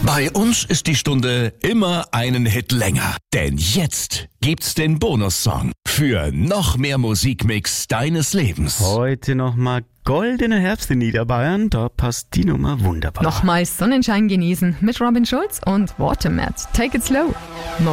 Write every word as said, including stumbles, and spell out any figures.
Bei uns ist die Stunde immer einen Hit länger. Denn jetzt gibt's den Bonussong für noch mehr Musikmix deines Lebens. Heute nochmal goldener Herbst in Niederbayern. Da passt die Nummer wunderbar. Nochmal Sonnenschein genießen mit Robin Schulz und Watermat. Take it slow.